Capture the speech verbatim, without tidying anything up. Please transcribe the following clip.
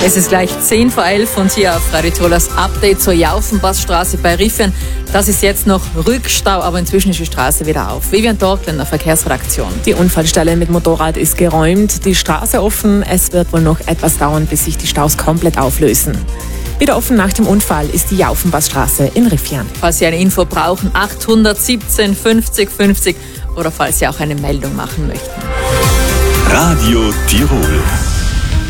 Es ist gleich zehn vor elf und hier auf Radio Tirol das Update zur Jaufenbachstraße bei Riffen. Das ist jetzt noch Rückstau, aber inzwischen ist die Straße wieder auf. Vivian Torklen, Verkehrsredaktion. Die Unfallstelle mit Motorrad ist geräumt, die Straße offen. Es wird wohl noch etwas dauern, bis sich die Staus komplett auflösen. Wieder offen nach dem Unfall ist die Jaufenbachstraße in Riffian. Falls Sie eine Info brauchen, achthundertsiebzehn fünfzig fünfzig oder falls Sie auch eine Meldung machen möchten. Radio Tirol.